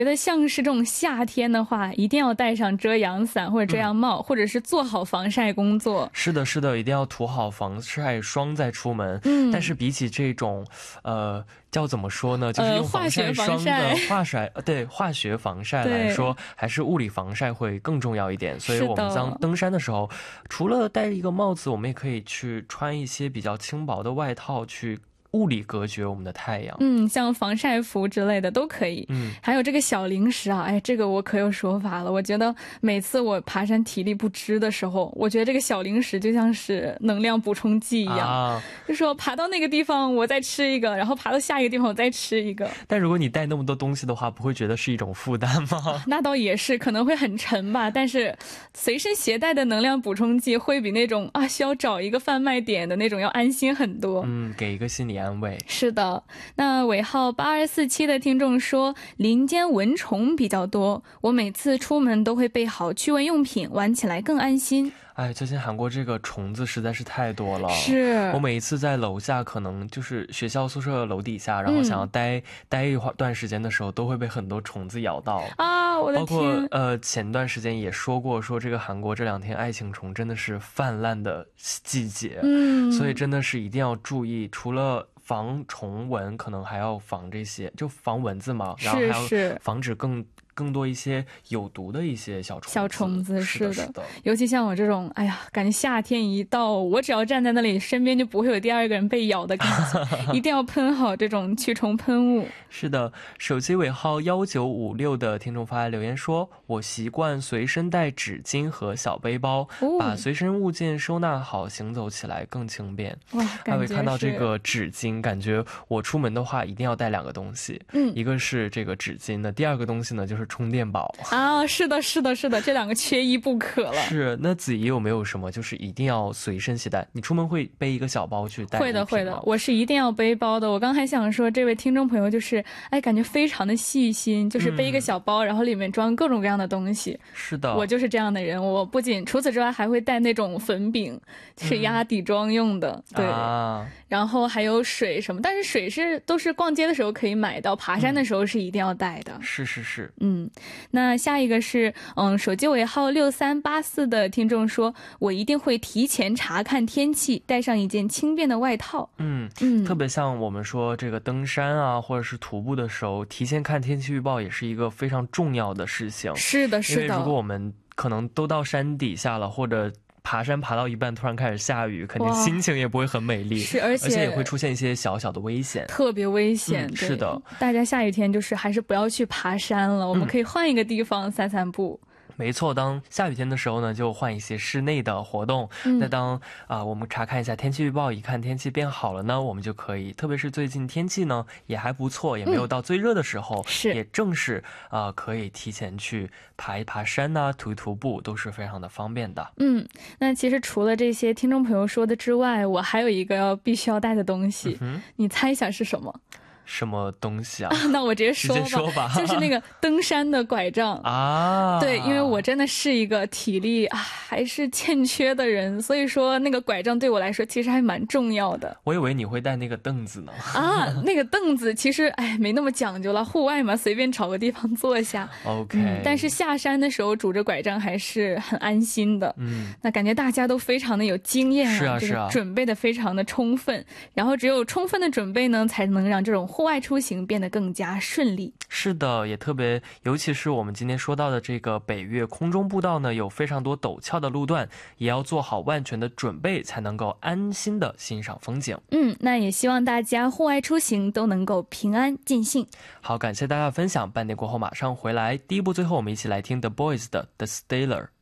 觉得像是这种夏天的话，一定要带上遮阳伞或者遮阳帽，或者是做好防晒工作。 是的，是的，一定要涂好防晒霜再出门。但是比起这种叫怎么说呢，就是用防晒霜的化学防晒来说，还是物理防晒会更重要一点。所以我们在登山的时候，除了戴一个帽子，我们也可以去穿一些比较轻薄的外套去物理隔绝我们的太阳。 像防晒服之类的都可以。还有这个小零食啊，这个我可有说法了。我觉得每次我爬山体力不支的时候，我觉得这个小零食就像是能量补充剂一样，就说爬到那个地方我再吃一个，然后爬到下一个地方我再吃一个。 但如果你带那么多东西的话，不会觉得是一种负担吗？ 那倒也是，可能会很沉吧，但是随身携带的能量补充剂会比那种需要找一个贩卖点的那种要安心很多。 给一个心理安慰。 是的。那尾号8247的听众说，林间蚊虫比较多，我每次出门都会备好驱蚊用品，玩起来更安心。 最近韩国这个虫子实在是太多了。 是， 我每一次在楼下，可能就是学校宿舍楼底下，然后想要待一段时间的时候，都会被很多虫子咬到我的天。 包括前段时间也说过，说这个韩国这2天爱情虫真的是泛滥的季节。所以真的是一定要注意，除了防虫蚊，可能还要防这些，就防蚊子嘛，然后还要防止更多一些有毒的一些小虫子。是的， 尤其像我这种感觉夏天一到，我只要站在那里，身边就不会有第二个人被咬的感觉。一定要喷好这种驱虫喷雾。 是的。手机尾号1956的听众发来留言说，我习惯随身带纸巾和小背包，把随身物件收纳好，行走起来更轻便。还会看到这个纸巾，感觉我出门的话一定要带2个东西。一个是这个纸巾呢，第二个东西呢就是充电宝。 是的，这2个缺一不可了。 是。那子怡有没有什么就是一定要随身携带？你出门会背一个小包去带？ 会的，我是一定要背包的。我刚还想说，这位听众朋友就是感觉非常的细心，就是背一个小包，然后里面装各种各样的东西。 是的， 我就是这样的人。我不仅除此之外还会带那种粉饼，是压底妆用的。对。然后还有水什么，但是水都是逛街的时候可以买到，爬山的时候是一定要带的。 是。 那下一个是手机尾号6384的听众说，我一定会提前查看天气，带上一件轻便的外套。 特别像我们说这个登山啊，或者是徒步的时候，提前看天气预报也是一个非常重要的事情。 是的。 因为如果我们可能都到山底下了，或者爬山爬到一半突然开始下雨，肯定心情也不会很美丽。 是，而且也会出现一些小小的危险， 特别危险。 是的。 大家下雨天就是还是不要去爬山了，我们可以换一个地方散散步。 没错，当下雨天的时候呢，就换一些室内的活动。那当我们查看一下天气预报，一看天气变好了呢，我们就可以，特别是最近天气呢也还不错，也没有到最热的时候，也正是可以提前去爬一爬山啊，徒步都是非常的方便的。 那其实除了这些听众朋友说的之外，我还有一个必须要带的东西。你猜一下是什么？ 什么东西啊？ 那我直接说吧，就是那个登山的拐杖对，因为我真的是一个体力还是欠缺的人，所以说那个拐杖对我来说其实还蛮重要的。 我以为你会带那个凳子呢。 那个凳子其实没那么讲究了，户外嘛，随便找个地方坐下。 OK。 但是下山的时候拄着拐杖还是很安心的。那感觉大家都非常的有经验是啊，准备的非常的充分，然后只有充分的准备呢，才能让这种户外出行变得更加顺利。 是的，也特别，尤其是我们今天说到的这个北岳空中步道呢，有非常多陡峭的路段，也要做好万全的准备，才能够安心的欣赏风景。 那也希望大家户外出行都能够平安尽兴。 好，感谢大家的分享，半点过后马上回来。第一部最后我们一起来听 The Boys 的 The Stealer。